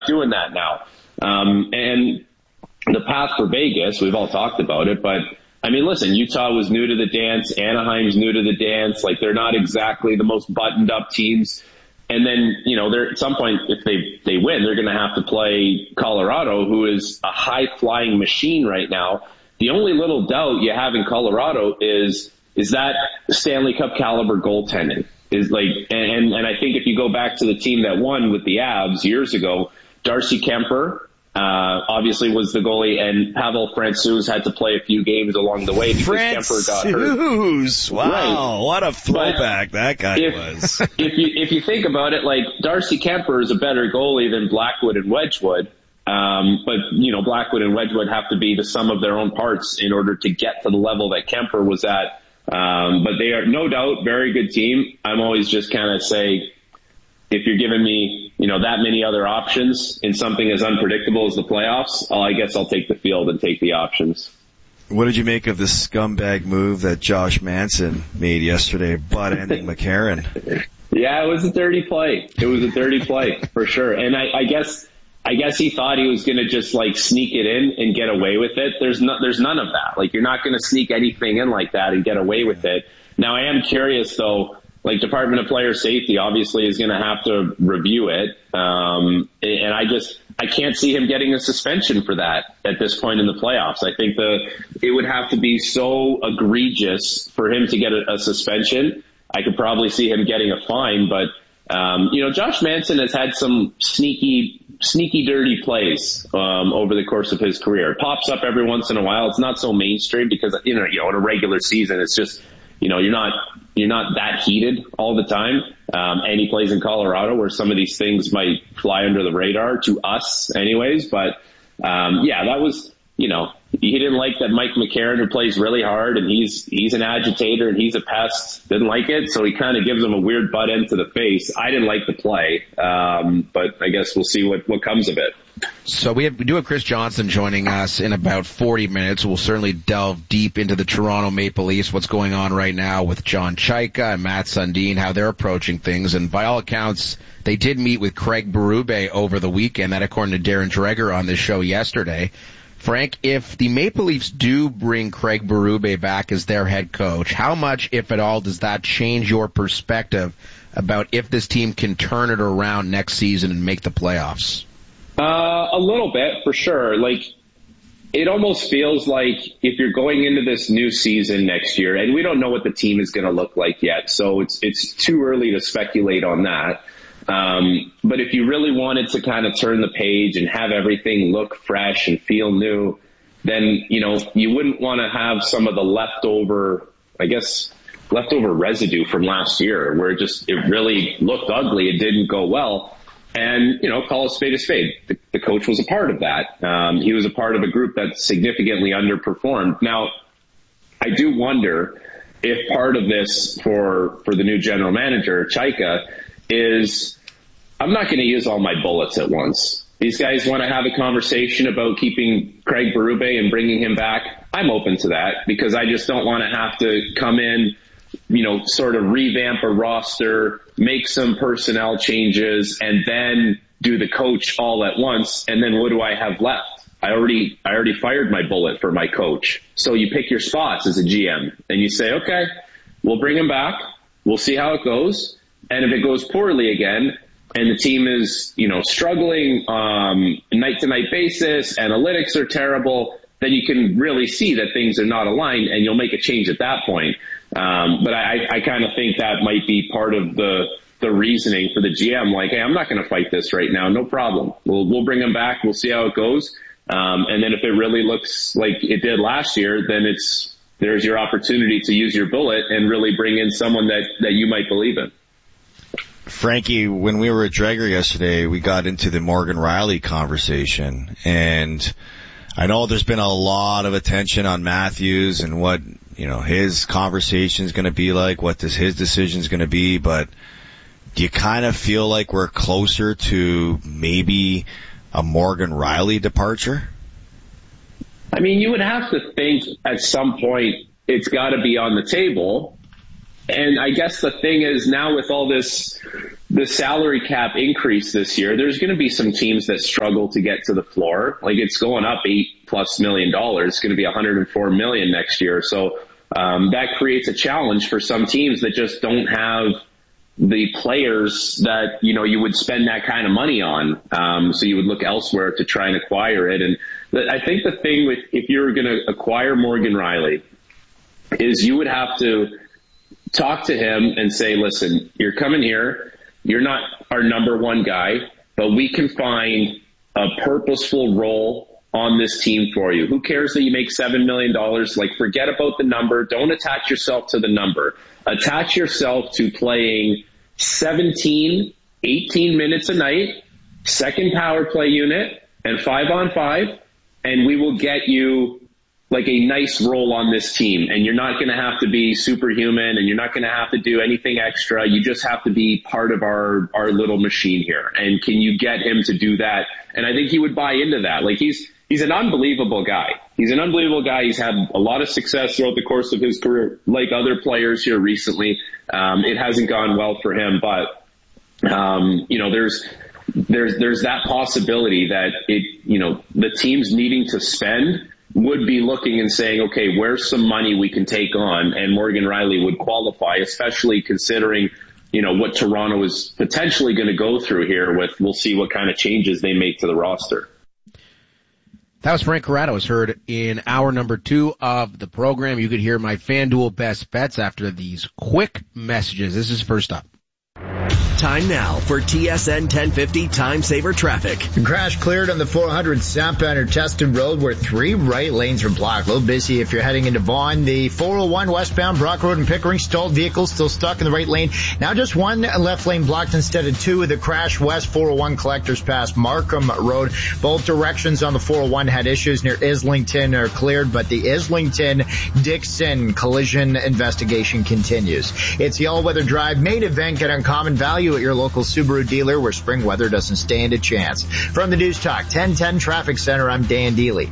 doing that now. And the path for Vegas, we've all talked about it, but I mean, listen, Utah was new to the dance. Anaheim's new to the dance. Like, they're not exactly the most buttoned up teams. And then, they're at some point, if they win, they're going to have to play Colorado, who is a high flying machine right now. The only little doubt you have in Colorado is that Stanley Cup caliber goaltending is like, and I think if you go back to the team that won with the Avs years ago, Darcy Kemper, obviously was the goalie, and Pavel Francouz had to play a few games along the way because Kemper got hurt. Wow, right. What a throwback that guy was. If you think about it, like, Darcy Kemper is a better goalie than Blackwood and Wedgwood. But Blackwood and Wedgwood have to be the sum of their own parts in order to get to the level that Kemper was at. But they are no doubt very good team. I'm always just kind of say, if you're giving me, that many other options in something as unpredictable as the playoffs, I guess I'll take the field and take the options. What did you make of the scumbag move that Josh Manson made yesterday, butt-ending McCarron? Yeah, it was a dirty play. It was a dirty play for sure. And I guess he thought he was going to just like sneak it in and get away with it. There's none of that. Like, you're not going to sneak anything in like that and get away with it. Now, I am curious though, like, Department of Player Safety obviously is going to have to review it. And I can't see him getting a suspension for that at this point in the playoffs. I think it would have to be so egregious for him to get a suspension. I could probably see him getting a fine, but, Josh Manson has had some sneaky dirty plays, over the course of his career. It pops up every once in a while. It's not so mainstream because, in a regular season, it's just, you're not that heated all the time. And he plays in Colorado where some of these things might fly under the radar to us anyways. But, that was, he didn't like that Mike McCarron, who plays really hard and he's an agitator and he's a pest, didn't like it. So he kind of gives him a weird butt end to the face. I didn't like the play. But I guess we'll see what comes of it. So we do have Chris Johnson joining us in about 40 minutes. We'll certainly delve deep into the Toronto Maple Leafs, what's going on right now with John Chaika and Matt Sundin, how they're approaching things. And by all accounts, they did meet with Craig Berube over the weekend, that according to Darren Dreger on this show yesterday. Frank, if the Maple Leafs do bring Craig Berube back as their head coach, how much, if at all, does that change your perspective about if this team can turn it around next season and make the playoffs? A little bit, for sure. Like, it almost feels like if you're going into this new season next year, and we don't know what the team is going to look like yet, so it's too early to speculate on that. But if you really wanted to kind of turn the page and have everything look fresh and feel new, then, you wouldn't want to have some of the leftover residue from last year where it really looked ugly. It didn't go well. And, call a spade a spade. The coach was a part of that. He was a part of a group that significantly underperformed. Now, I do wonder if part of this for the new general manager, Chaika, is I'm not going to use all my bullets at once. These guys want to have a conversation about keeping Craig Berube and bringing him back. I'm open to that because I just don't want to have to come in, sort of revamp a roster, make some personnel changes, and then do the coach all at once. And then what do I have left? I already fired my bullet for my coach. So you pick your spots as a GM and you say, okay, we'll bring him back. We'll see how it goes. And if it goes poorly again and the team is, struggling, night to night basis, analytics are terrible, then you can really see that things are not aligned and you'll make a change at that point. But I kind of think that might be part of the reasoning for the GM. Like, hey, I'm not going to fight this right now. No problem. We'll bring him back. We'll see how it goes. And then if it really looks like it did last year, then there's your opportunity to use your bullet and really bring in someone that you might believe in. Frankie, when we were at Dreger yesterday, we got into the Morgan Rielly conversation, and I know there's been a lot of attention on Matthews and what, his conversation is going to be like, what his decision is going to be, but do you kind of feel like we're closer to maybe a Morgan Rielly departure? I mean, you would have to think at some point it's got to be on the table. And I guess the thing is now with all this the salary cap increase this year, there's going to be some teams that struggle to get to the floor. Like, it's going up $8+ million. It's going to be $104 million next year. So that creates a challenge for some teams that just don't have the players that, you know, you would spend that kind of money on. So you would look elsewhere to try and acquire it. And I think the thing with, if you're going to acquire Morgan Rielly, is you would have to talk to him and say, listen, you're coming here. You're not our number one guy, but we can find a purposeful role on this team for you. Who cares that you make $7 million? Like, forget about the number. Don't attach yourself to the number. Attach yourself to playing 17, 18 minutes a night, second power play unit, and 5-on-5, and we will get you like a nice role on this team. And you're not going to have to be superhuman, and you're not going to have to do anything extra. You just have to be part of our little machine here. And can you get him to do that? And I think he would buy into that. Like, he's an unbelievable guy. He's an unbelievable guy. He's had a lot of success throughout the course of his career, like other players here recently. It hasn't gone well for him, but, you know, there's that possibility that the teams needing to spend would be looking and saying, okay, where's some money we can take on? And Morgan Rielly would qualify, especially considering, you know, what Toronto is potentially going to go through here with. We'll see what kind of changes they make to the roster. That was Frank Corrado, as heard in hour number 2 of the program. You could hear my FanDuel best bets after these quick messages. This is first up. Time now for TSN 1050 Time Saver Traffic. Crash cleared on the 400 southbound Teston Road where 3 right lanes are blocked. A little busy if you're heading into Vaughan. The 401 westbound Brock Road and Pickering, stalled vehicles still stuck in the right lane. Now just 1 left lane blocked instead of 2. The crash west 401 collectors past Markham Road. Both directions on the 401 had issues near Islington are cleared, but the Islington-Dixon collision investigation continues. It's the all-weather drive main event. Get uncommon value at your local Subaru dealer where spring weather doesn't stand a chance. From the News Talk 1010 Traffic Center, I'm Dan Deely.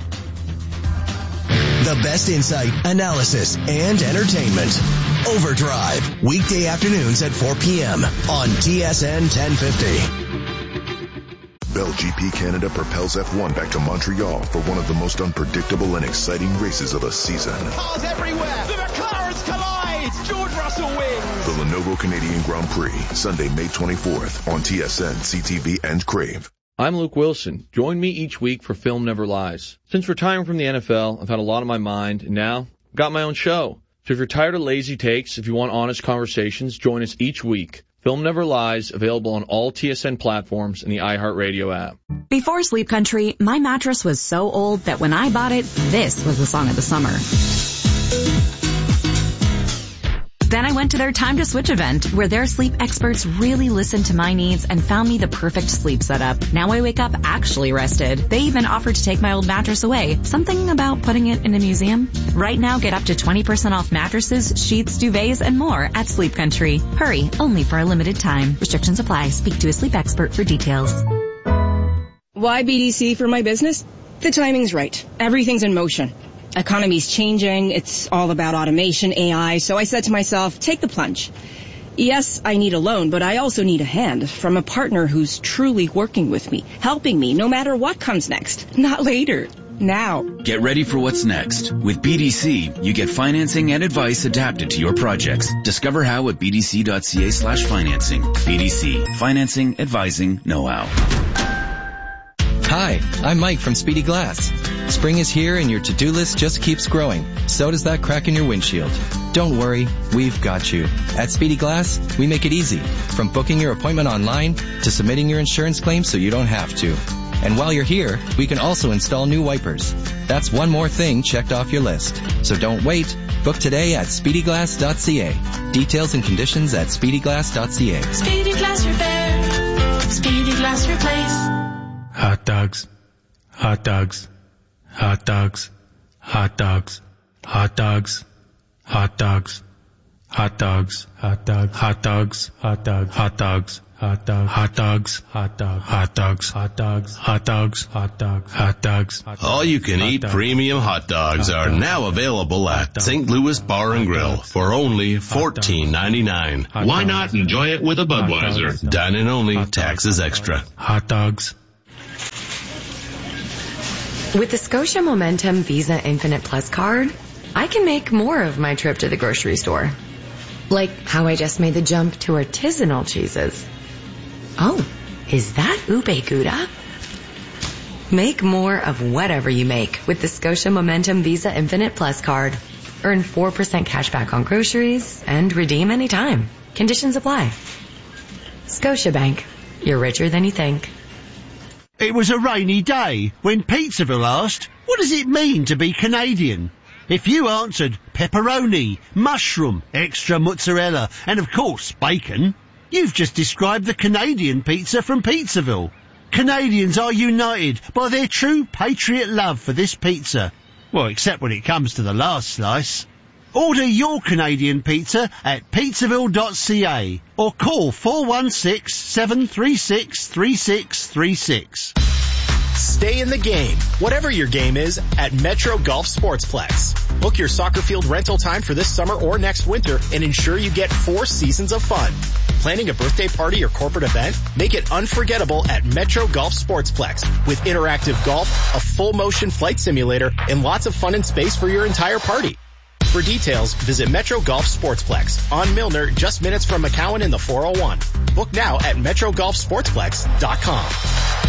The best insight, analysis, and entertainment. Overdrive, weekday afternoons at 4 p.m. on TSN 1050. Bell GP Canada propels F1 back to Montreal for one of the most unpredictable and exciting races of the season. Cars everywhere! The McLarens collide! George Russell wins! The Lenovo Canadian Grand Prix, Sunday, May 24th on TSN, CTV, and Crave. I'm Luke Wilson. Join me each week for Film Never Lies. Since retiring from the NFL, I've had a lot on my mind, and now I've got my own show. So if you're tired of lazy takes, if you want honest conversations, join us each week. Film Never Lies, available on all TSN platforms and the iHeartRadio app. Before Sleep Country, my mattress was so old that when I bought it, this was the song of the summer. Then I went to their Time to Switch event, where their sleep experts really listened to my needs and found me the perfect sleep setup. Now I wake up actually rested. They even offered to take my old mattress away. Something about putting it in a museum? Right now, get up to 20% off mattresses, sheets, duvets, and more at Sleep Country. Hurry, only for a limited time. Restrictions apply. Speak to a sleep expert for details. Why BDC for my business? The timing's right. Everything's in motion. Economy's changing. It's all about automation, AI. So I said to myself, take the plunge. Yes, I need a loan, but I also need a hand from a partner who's truly working with me, helping me no matter what comes next. Not later. Now. Get ready for what's next. With BDC, you get financing and advice adapted to your projects. Discover how at bdc.ca/financing. BDC. Financing, advising, know-how. Hi, I'm Mike from Speedy Glass. Spring is here and your to-do list just keeps growing. So does that crack in your windshield. Don't worry, we've got you. At Speedy Glass, we make it easy. From booking your appointment online to submitting your insurance claim so you don't have to. And while you're here, we can also install new wipers. That's one more thing checked off your list. So don't wait. Book today at speedyglass.ca. Details and conditions at speedyglass.ca. Speedy Glass Repair. Speedy Glass Replace. Hot dogs, hot dogs, hot dogs, hot dogs, hot dogs, hot dogs, hot dogs, hot dogs, hot dogs, hot dogs, hot dogs, hot dog, hot dogs, hot dog, hot dogs, hot dogs, hot dogs, hot dogs, hot dogs. All you can eat premium hot dogs are now available at St. Louis Bar and Grill for only $14.99. Why not enjoy it with a Budweiser? Dine-in only, taxes extra. Hot dogs. With the Scotia Momentum Visa Infinite Plus card, I can make more of my trip to the grocery store. Like how I just made the jump to artisanal cheeses. Oh, is that Ube Gouda? Make more of whatever you make with the Scotia Momentum Visa Infinite Plus card. Earn 4% cash back on groceries and redeem anytime. Conditions apply. Scotiabank. You're richer than you think. It was a rainy day when Pizzaville asked, what does it mean to be Canadian? If you answered pepperoni, mushroom, extra mozzarella, and of course bacon, you've just described the Canadian pizza from Pizzaville. Canadians are united by their true patriot love for this pizza. Well, except when it comes to the last slice. Order your Canadian pizza at pizzaville.ca or call 416-736-3636. Stay in the game, whatever your game is, at Metro Golf Sportsplex. Book your soccer field rental time for this summer or next winter and ensure you get 4 seasons of fun. Planning a birthday party or corporate event? Make it unforgettable at Metro Golf Sportsplex with interactive golf, a full motion flight simulator, and lots of fun and space for your entire party. For details, visit Metro Golf Sportsplex on Milner, just minutes from McCowan in the 401. Book now at MetroGolfSportsplex.com.